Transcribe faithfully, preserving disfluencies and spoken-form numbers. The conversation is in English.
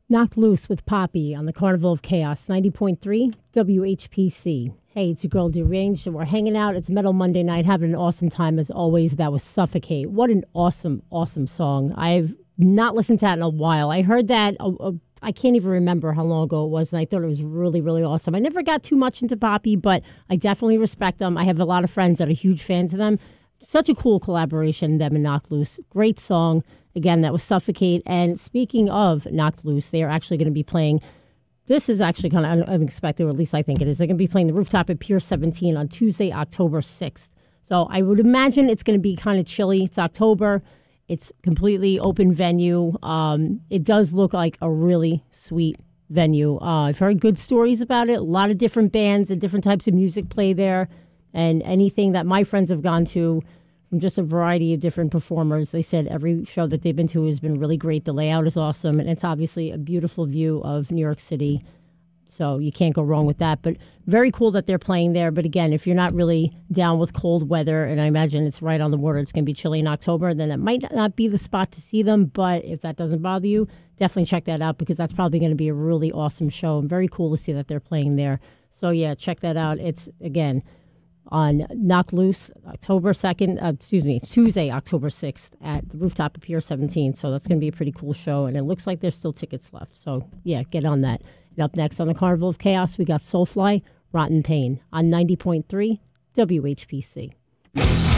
Knocked Loose with Poppy on the Carnival of Chaos, ninety point three W H P C. Hey, it's your girl Deranged, and we're hanging out. It's Metal Monday night, having an awesome time as always. That was Suffocate. What an awesome, awesome song. I've not listened to that in a while. I heard that, uh, uh, I can't even remember how long ago it was, and I thought it was really, really awesome. I never got too much into Poppy, but I definitely respect them. I have a lot of friends that are huge fans of them. Such a cool collaboration, them and Knocked Loose. Great song. Again, that was Suffocate. And speaking of Knocked Loose, they are actually going to be playing, this is actually kind of unexpected, or at least I think it is. They're going to be playing the Rooftop at Pier seventeen on Tuesday, October sixth. So I would imagine it's going to be kind of chilly. It's October. It's completely open venue. Um, it does look like a really sweet venue. Uh, I've heard good stories about it. A lot of different bands and different types of music play there. And anything that my friends have gone to, from just a variety of different performers, they said every show that they've been to has been really great. The layout is awesome, and it's obviously a beautiful view of New York City. So you can't go wrong with that. But very cool that they're playing there. But again, if you're not really down with cold weather, and I imagine it's right on the water, it's going to be chilly in October, then it might not be the spot to see them. But if that doesn't bother you, definitely check that out, because that's probably going to be a really awesome show. And very cool to see that they're playing there. So yeah, check that out. It's, again, on Knocked Loose, October second, uh, excuse me, Tuesday, October sixth at the Rooftop at Pier seventeen. So that's going to be a pretty cool show, and it looks like there's still tickets left. So, yeah, get on that. And up next on the Carnival of Chaos, we got Soulfly, Rotten Pain on ninety point three W H P C.